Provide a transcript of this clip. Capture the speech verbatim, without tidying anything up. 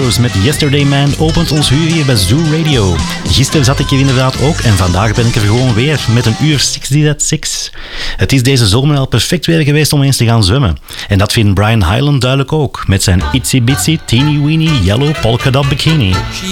Heroes met Yesterday Man opent ons uur hier bij Zoo Radio. Gisteren zat ik hier inderdaad ook en vandaag ben ik er gewoon weer met een uur zestig at zes. Het is deze zomer al perfect weer geweest om eens te gaan zwemmen. En dat vindt Brian Hyland duidelijk ook, met zijn Itsy Bitsy Teeny Weeny Yellow Polka Dot Bikini. She